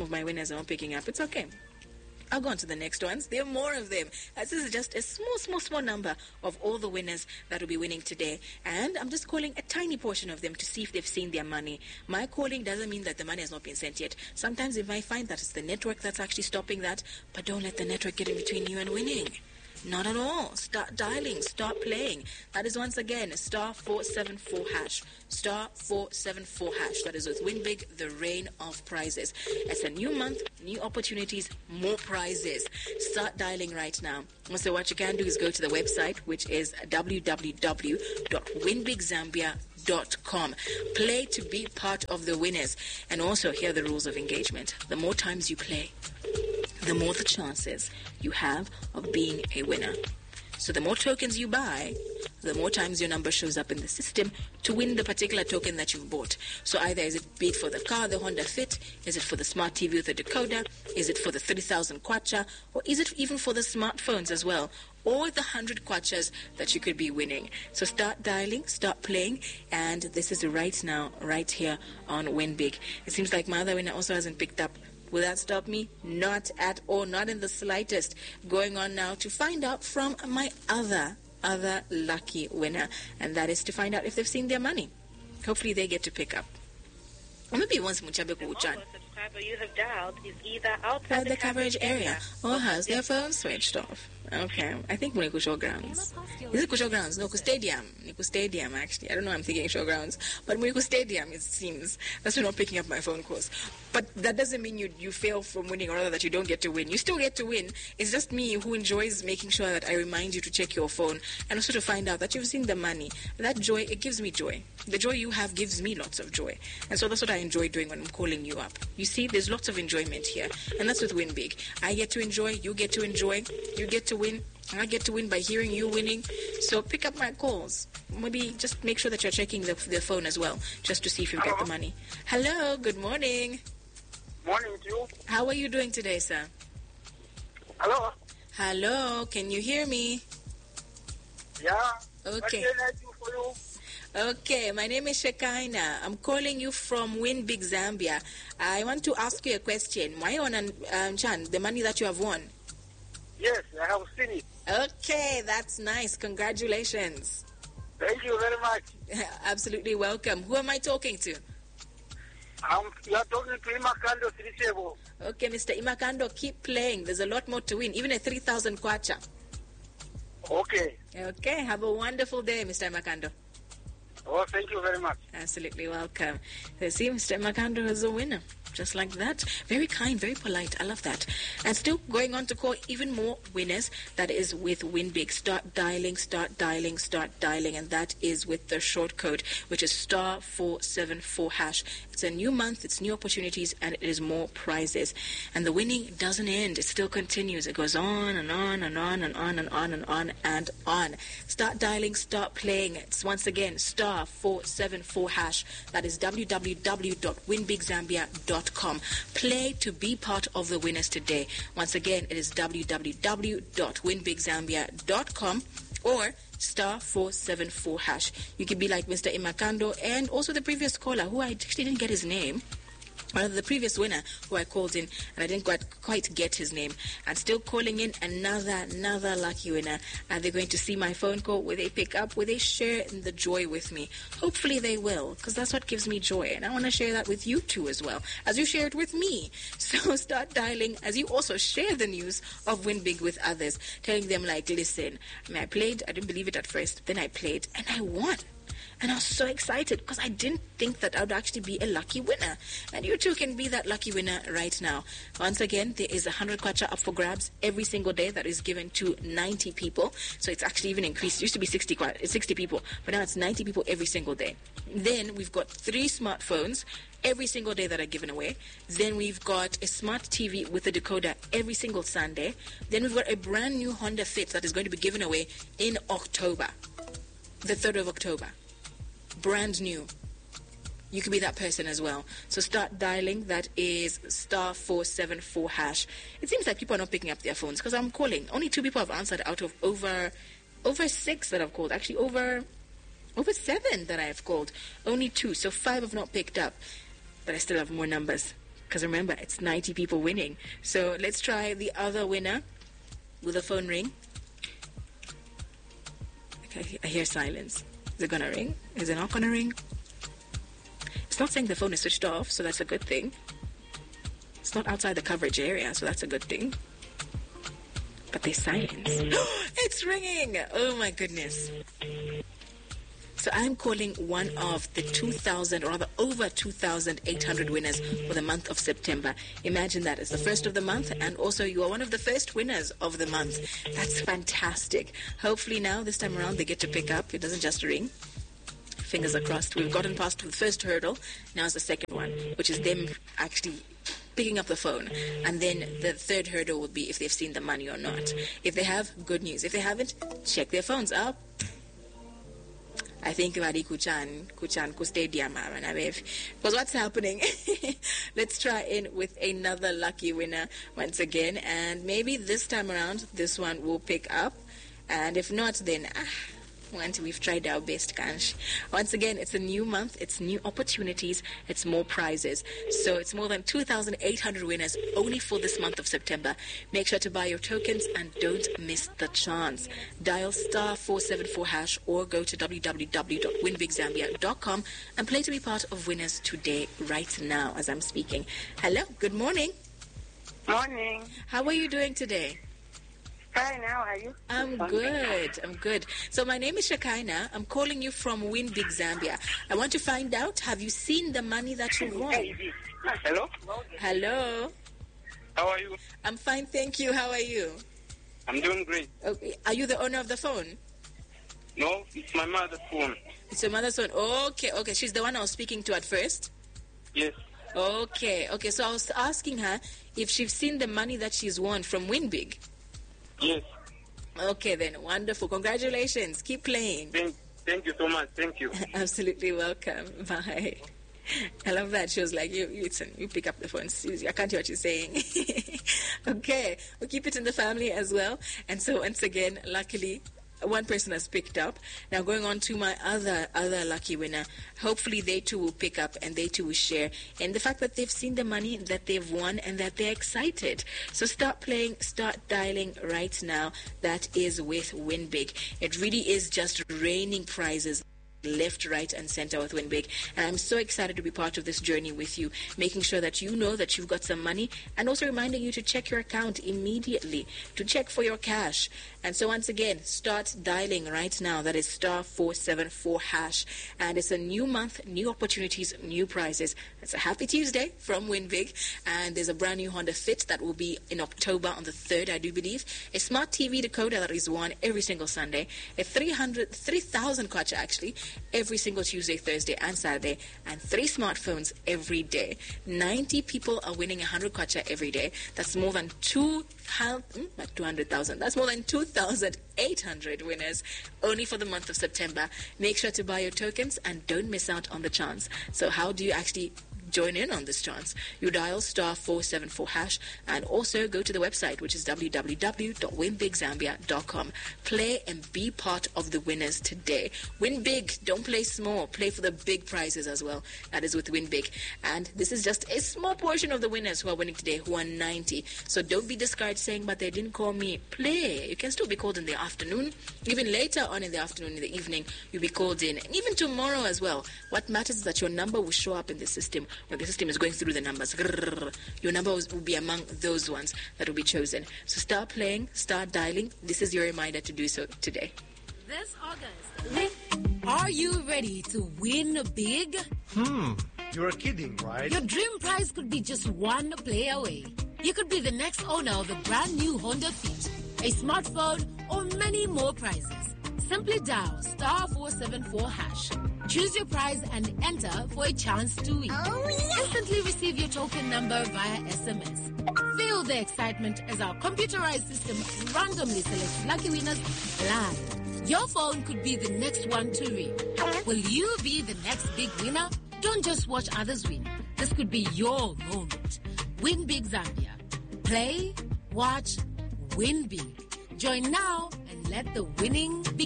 of my winners are not picking up. It's okay. I'll go on to the next ones. There are more of them. This is just a small number of all the winners that will be winning today. And I'm just calling a tiny portion of them to see if they've seen their money. My calling doesn't mean that the money has not been sent yet. Sometimes you might find that it's the network that's actually stopping that. But don't let the network get in between you and winning. Not at all. Start dialing. Start playing. That is once again star 474 hash. Star 474 hash. That is with Win Big, the reign of prizes. It's a new month, new opportunities, more prizes. Start dialing right now. So what you can do is go to the website, which is www.winbigzambia.com. Play to be part of the winners. And also, here are the rules of engagement. The more times you play, the more the chances you have of being a winner. So the more tokens you buy, the more times your number shows up in the system to win the particular token that you've bought. So either is it be it for the car, the Honda Fit, is it for the smart TV with a decoder, is it for the 30,000 kwacha, or is it even for the smartphones as well, or the 100 kwachas that you could be winning. So start dialing, start playing, and this is right now, right here on Win Big. It seems like my other winner also hasn't picked up. Will that stop me? Not at all, not in the slightest. Going on now to find out from my other lucky winner, and that is to find out if they've seen their money. Hopefully they get to pick up. Or maybe once Muchabe Kuchan. Subscriber you have dialed is either outside the coverage area or has their phone switched off. Okay, I think Niku Showgrounds. Is it Showgrounds? No, Stadium. Niku Stadium, actually. I don't know, I'm thinking Showgrounds. But Niku Stadium, it seems. That's why I'm not picking up my phone calls. But that doesn't mean you fail from winning, or rather that you don't get to win. You still get to win. It's just me who enjoys making sure that I remind you to check your phone and also to find out that you've seen the money. That joy, it gives me joy. The joy you have gives me lots of joy. And so that's what I enjoy doing when I'm calling you up. You see, there's lots of enjoyment here. And that's with Win Big. I get to enjoy, you get to enjoy, you get to win. I get to win by hearing you winning. So pick up my calls. Maybe just make sure that you're checking the phone as well, just to see if you get the money. Hello, good morning. Morning to you. How are you doing today, sir? Hello. Hello, can you hear me? Yeah. Okay. What can I do for you? Okay, my name is Shekaina. I'm calling you from Win Big Zambia. I want to ask you a question. Why on Chan, the money that you have won? Yes, I have seen it. Okay, that's nice. Congratulations. Thank you very much. Absolutely welcome. Who am I talking to? You are talking to Imakando Trisebo. Okay, Mr. Imakando, keep playing. There's a lot more to win, even a 3,000 kwacha. Okay. Okay, have a wonderful day, Mr. Imakando. Oh, thank you very much. Absolutely welcome. You see, Mr. Imakando is a winner. Just like that. Very kind, very polite. I love that. And still going on to call even more winners. That is with Win Big. Start dialing, start dialing, start dialing. And that is with the short code, which is star 474 hash. It's a new month, it's new opportunities, and it is more prizes. And the winning doesn't end. It still continues. It goes on and on and on and on and on and on and on. Start dialing, start playing. It's once again star 474 hash. That is www.winbigzambia.com. Play to be part of the winners today. Once again, it is www.winbigzambia.com or star 474 hash. You could be like Mr. Imakando and also the previous caller who I actually didn't get his name. Well, the previous winner who I called in and I didn't quite get his name. And still calling in another lucky winner. Are they going to see my phone call? Will they pick up? Will they share in the joy with me? Hopefully they will, because that's what gives me joy. And I want to share that with you too as well, as you share it with me. So start dialing as you also share the news of Win Big with others. Telling them like, listen, I played, I didn't believe it at first. Then I played and I won. And I was so excited because I didn't think that I would actually be a lucky winner. And you too can be that lucky winner right now. Once again, there is 100 kwacha up for grabs every single day that is given to 90 people. So it's actually even increased. It used to be 60 people, but now it's 90 people every single day. Then we've got 3 smartphones every single day that are given away. Then we've got a smart TV with a decoder every single Sunday. Then we've got a brand new Honda Fit that is going to be given away in October, the 3rd of October. Brand new. You could be that person as well. So start dialing. That is star 474 hash. It seems like people are not picking up their phones because I'm calling. Only 2 people have answered out of over 6 that I've called. Actually, over 7 that I have called. Only 2. So 5 have not picked up. But I still have more numbers Because remember, it's 90 people winning. So let's try the other winner with a phone ring. Okay, I hear silence. Is it going to ring? Is it not going to ring? It's not saying the phone is switched off, so that's a good thing. It's not outside the coverage area, so that's a good thing. But there's silence. It's ringing! Oh my goodness. So I'm calling one of the 2,000, or rather over 2,800 winners for the month of September. Imagine that. It's the first of the month, and also you are one of the first winners of the month. That's fantastic. Hopefully now, this time around, they get to pick up. It doesn't just ring. Fingers are crossed. We've gotten past the first hurdle. Now's the second one, which is them actually picking up the phone. And then the third hurdle would be if they've seen the money or not. If they have, good news. If they haven't, check their phones up. I think Mari Kuchan ku stadium, because what's happening? Let's try in with another lucky winner once again, and maybe this time around this one will pick up, and if not, then we've tried our best, Kansh. Once again, it's a new month, it's new opportunities, it's more prizes. So it's more than 2,800 winners only for this month of September. Make sure to buy your tokens and don't miss the chance. Dial *474# or go to www.winbigzambia.com and play to be part of winners today, right now, as I'm speaking. Hello, good morning. Morning. How are you doing today? Fine, how are you? I'm good. So my name is Shakaina. I'm calling you from Win Big Zambia. I want to find out, have you seen the money that you won? Hello? Hello. How are you? I'm fine, thank you. How are you? I'm doing great. Okay. Are you the owner of the phone? No, it's my mother's phone. It's your mother's phone. Okay. She's the one I was speaking to at first? Yes. Okay. So I was asking her if she's seen the money that she's won from Win Big. Yes. Okay then, wonderful. Congratulations. Keep playing. Thank you so much. Thank you. Absolutely welcome. Bye. I love that. She was like, you pick up the phone. Susie, I can't hear what you're saying. Okay. We'll keep it in the family as well. And so once again, luckily, one person has picked up. Now going on to my other lucky winner. Hopefully they too will pick up and they too will share. And the fact that they've seen the money that they've won and that they're excited. So start playing, start dialing right now. That is with Win Big. It really is just raining prizes left, right, and center with Win Big. And I'm so excited to be part of this journey with you, making sure that you know that you've got some money and also reminding you to check your account immediately, to check for your cash. And so once again, start dialing right now. That is *474#. And it's a new month, new opportunities, new prizes. It's a happy Tuesday from Win Big. And there's a brand new Honda Fit that will be in October on the 3rd, I do believe. A smart TV decoder that is won every single Sunday. A 3,000 kwacha actually, every single Tuesday, Thursday, and Saturday. And 3 smartphones every day. 90 people are winning 100 kwacha every day. That's more than 200,000. That's more than 2,800 winners only for the month of September. Make sure to buy your tokens and don't miss out on the chance. So how do you actually join in on this chance? You dial *474# and also go to the website, which is www.winbigzambia.com. Play and be part of the winners today. Win big, don't play small. Play for the big prizes as well. That is with Win Big. And this is just a small portion of the winners who are winning today, who are 90. So don't be discouraged saying, but they didn't call me. Play. You can still be called in the afternoon. Even later on in the afternoon, in the evening, you'll be called in. And even tomorrow as well. What matters is that your number will show up in the system. When the system is going through the numbers, your number will be among those ones that will be chosen. So start playing, start dialing. This is your reminder to do so today. This August, are you ready to win big? You're kidding, right? Your dream prize could be just one play away. You could be the next owner of a brand new Honda Fit, a smartphone, or many more prizes. Simply dial *474#. Choose your prize and enter for a chance to win. Instantly receive your token number via SMS. Feel the excitement as our computerized system randomly selects lucky winners live. Your phone could be the next one to ring. Will you be the next big winner? Don't just watch others win. This could be your moment. Win Big Zambia. Play, watch, win big. Join now and let the winning begin.